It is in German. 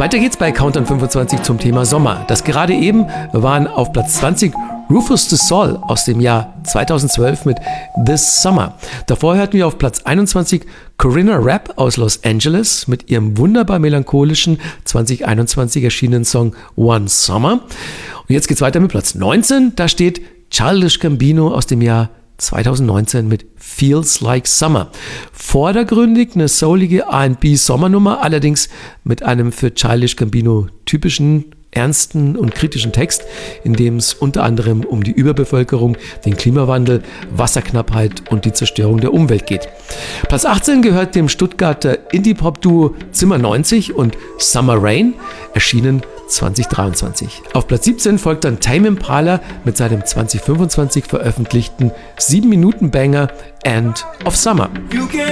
Weiter geht's bei Countdown 25 zum Thema Sommer. Das gerade eben waren auf Platz 20 Rufus Du Sol aus dem Jahr 2012 mit This Summer. Davor hörten wir auf Platz 21 Corinna Rapp aus Los Angeles mit ihrem wunderbar melancholischen 2021 erschienenen Song One Summer. Und jetzt geht's weiter mit Platz 19. Da steht Childish Gambino aus dem Jahr 2019 mit Feels Like Summer. Vordergründig eine soulige R&B-Sommernummer, allerdings mit einem für Childish Gambino typischen ernsten und kritischen Text, in dem es unter anderem um die Überbevölkerung, den Klimawandel, Wasserknappheit und die Zerstörung der Umwelt geht. Platz 18 gehört dem Stuttgarter Indie-Pop-Duo Zimmer 90 und Summer Rain, erschienen 2023. Auf Platz 17 folgt dann Tame Impala mit seinem 2025 veröffentlichten 7-Minuten-Banger End of Summer. You can